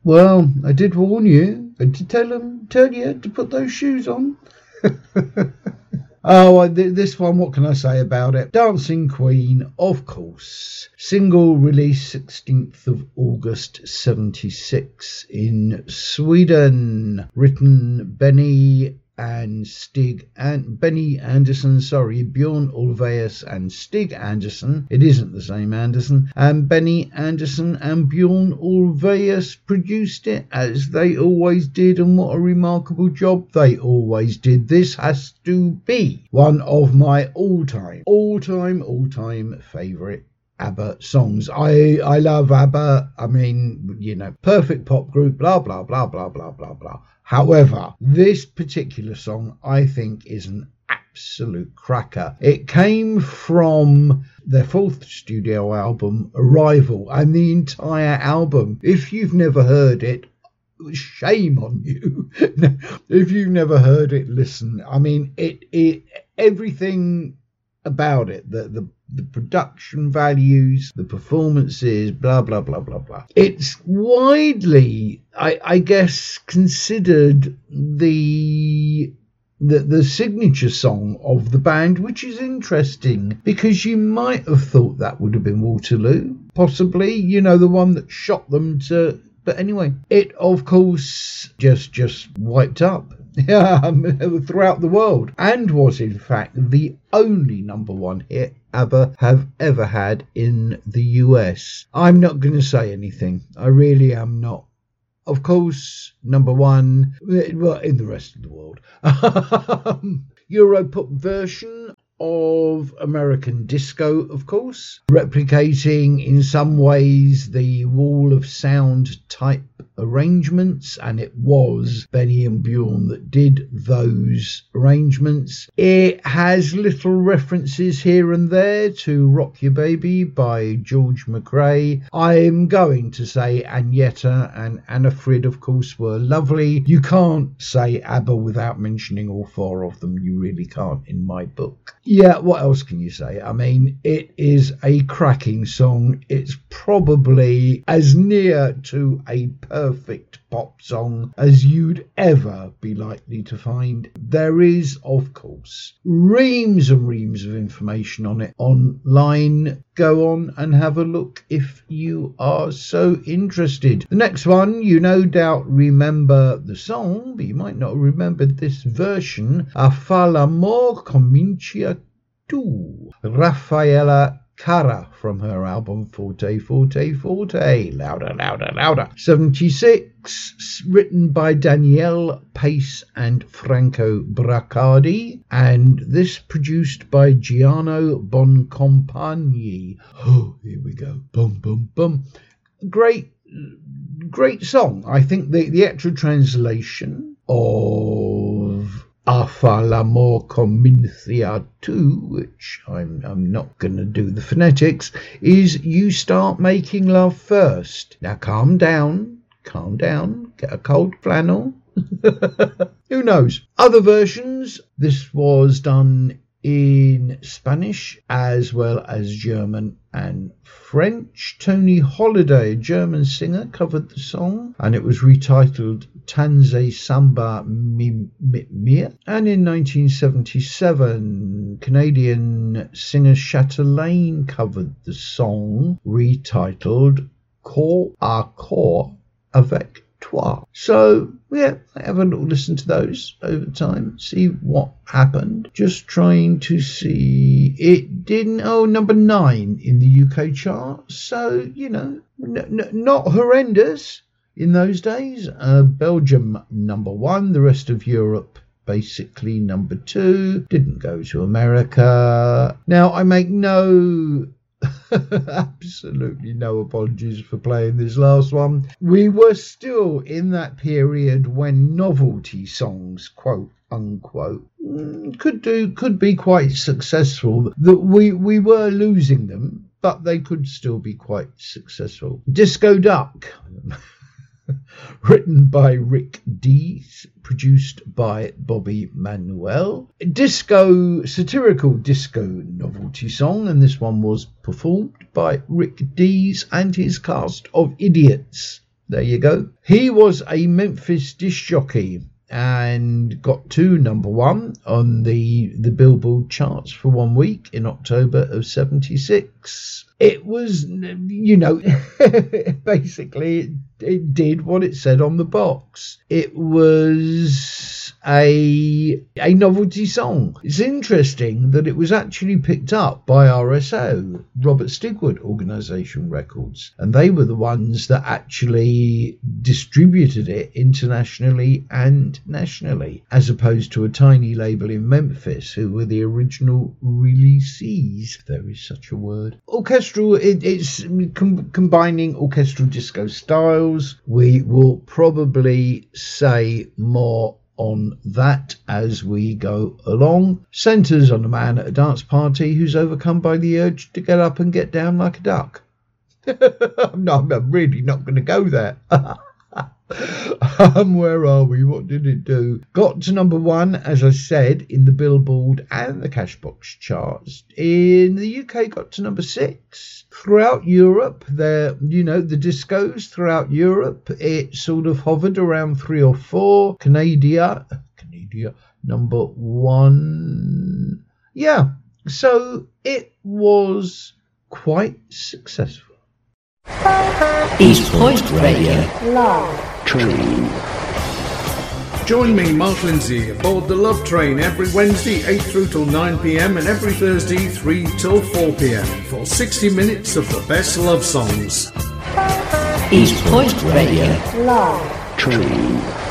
Well, I did warn you. I did tell you to put those shoes on. Oh, this one, what can I say about it? Dancing Queen, of course. Single release 16th of August 76 in Sweden. Written Benny Andersson, Bjorn Ulvaeus and Stig Andersson. It isn't the same Andersson. And Benny Andersson and Bjorn Ulvaeus produced it, as they always did, and what a remarkable job they always did. This has to be one of my all-time favourite ABBA songs. I love ABBA. I mean, you know, perfect pop group, blah, blah, blah, blah, blah, blah, blah. However, this particular song, I think, is an absolute cracker. It came from their fourth studio album, Arrival, and the entire album, if you've never heard it, shame on you. If you've never heard it, listen. I mean, it everything about it, the production values, the performances, blah, blah, blah, blah, blah. It's widely, I guess, considered the signature song of the band, which is interesting because you might have thought that would have been Waterloo, possibly, you know, the one that shot them to... But anyway, it, of course, just wiped up throughout the world, and was in fact the only number one hit ABBA have ever had in the US. I'm not going to say anything. I really am not. Of course, number one, well, in the rest of the world. Europop version of American Disco, of course, replicating in some ways the Wall of Sound type arrangements, and it was Benny and Bjorn that did those arrangements. It has little references here and there to Rock Your Baby by George McRae. I'm going to say Agneta and Anna Frid, of course, were lovely. You can't say ABBA without mentioning all four of them. You really can't, in my book. Yeah, what else can you say? I mean, it is a cracking song. It's probably as near to a perfect pop song as you'd ever be likely to find. There is, of course, reams and reams of information on it online. Go on and have a look if you are so interested. The next one, you no doubt remember the song, but you might not remember this version. A fa l'amor comincia tu, Raffaella Cara, from her album Forte Forte Forte, Louder Louder Louder, 76, written by Danielle Pace and Franco Braccardi, and this produced by Giano Boncompagni. Oh, here we go. Bum bum bum. Great song. I think the actual translation of A fa l'amor comincia tu, which I'm not going to do the phonetics, is you start making love first. Now calm down, get a cold flannel. Who knows? Other versions, this was done in Spanish as well as German and French. Tony Holiday, a German singer, covered the song, and it was retitled Tanze Samba Mia. And in 1977, Canadian singer Chatelaine covered the song, retitled Corps à Corps avec Toi. So, yeah, have a little listen to those over time, see what happened. Just trying to see, it didn't, number 9 in the UK chart, so, you know, not horrendous in those days. Belgium number 1, the rest of Europe basically number 2, didn't go to America. Now, I make absolutely no apologies for playing this last one. We were still in that period when novelty songs, quote unquote, could be quite successful. That we were losing them, but they could still be quite successful. Disco Duck, written by Rick Dees, produced by Bobby Manuel. Satirical disco novelty song, and this one was performed by Rick Dees and his cast of idiots. There you go. He was a Memphis disc jockey and got to number one on the Billboard charts for 1 week in October of 76. It was, basically it did what it said on the box. It was a novelty song. It's interesting that it was actually picked up by RSO, Robert Stigwood Organisation Records, and they were the ones that actually distributed it internationally and nationally, as opposed to a tiny label in Memphis who were the original releasees, if there is such a word. Orchestral, it's combining orchestral disco styles. We will probably say more on that as we go along. Centres on a man at a dance party who's overcome by the urge to get up and get down like a duck. I'm really not going to go there. Where are we? What did it do? Got to number one, as I said, in the Billboard and the Cashbox charts. In the UK, got to number 6. Throughout Europe, the discos throughout Europe, it sort of hovered around 3 or 4. Canada, number 1. Yeah, so it was quite successful. East Point Radio Love Train. Join me, Mark Lindsay, aboard the Love Train every Wednesday 8 through till 9 p.m. and every Thursday 3 till 4 p.m. for 60 minutes of the best love songs. East Point Radio Love Train.